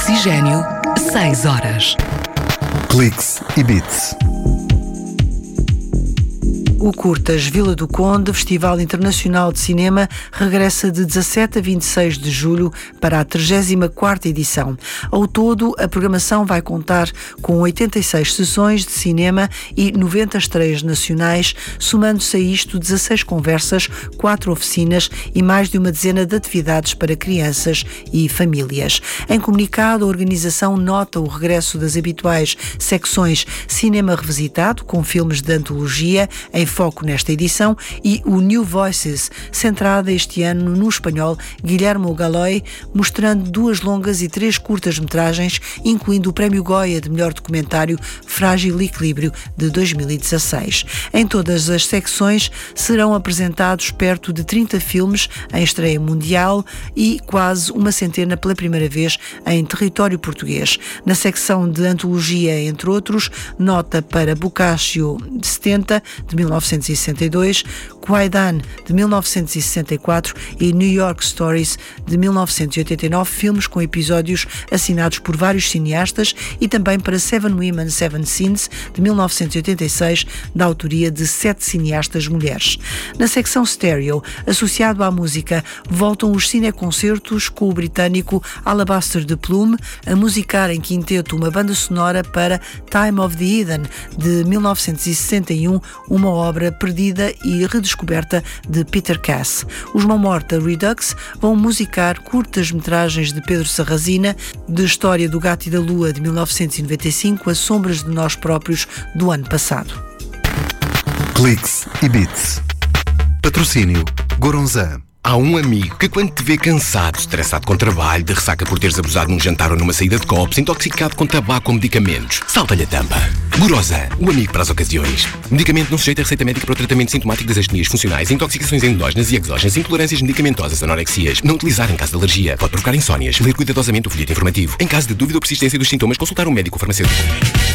Oxigênio, 6 horas. Cliques e Beats. O Curtas Vila do Conde, Festival Internacional de Cinema, regressa de 17 a 26 de julho para a 34ª edição. Ao todo, a programação vai contar com 86 sessões de cinema e 90 estreias nacionais, somando-se a isto 16 conversas, 4 oficinas e mais de uma dezena de atividades para crianças e famílias. Em comunicado, a organização nota o regresso das habituais secções Cinema Revisitado, com filmes de antologia, em foco nesta edição, e o New Voices, centrada este ano no espanhol Guillermo Galloy, mostrando 2 longas e 3 curtas-metragens, incluindo o Prémio Goya de Melhor Documentário Frágil Equilíbrio de 2016. Em todas as secções serão apresentados perto de 30 filmes em estreia mundial e quase uma centena pela primeira vez em território português. Na secção de antologia, entre outros, nota para Boccaccio de 70, de 1962, Kwaidan, de 1964 e New York Stories, de 1989, filmes com episódios assinados por vários cineastas, e também para Seven Women, Seven Sins, de 1986, da autoria de 7 cineastas mulheres. Na secção Stereo, associado à música, voltam os cineconcertos com o britânico Alabaster de Plume a musicar em quinteto uma banda sonora para Time of the Eden, de 1961, uma obra perdida e redescoberta de Peter Cass. Os Mão Morta Redux vão musicar curtas-metragens de Pedro Sarrazina, de História do Gato e da Lua, de 1995, a Sombras de Nós Próprios, do ano passado. Cliques e Beats. Patrocínio Goronzan. Há um amigo que, quando te vê cansado, estressado com trabalho, de ressaca por teres abusado num jantar ou numa saída de copos, intoxicado com tabaco ou medicamentos, salta-lhe a tampa. Goronzan, o amigo para as ocasiões. Medicamento não sujeito a receita médica para o tratamento sintomático das astenias funcionais, intoxicações endógenas e exógenas, intolerâncias medicamentosas, anorexias. Não utilizar em caso de alergia. Pode provocar insónias. Ler cuidadosamente o folheto informativo. Em caso de dúvida ou persistência dos sintomas, consultar um médico ou farmacêutico.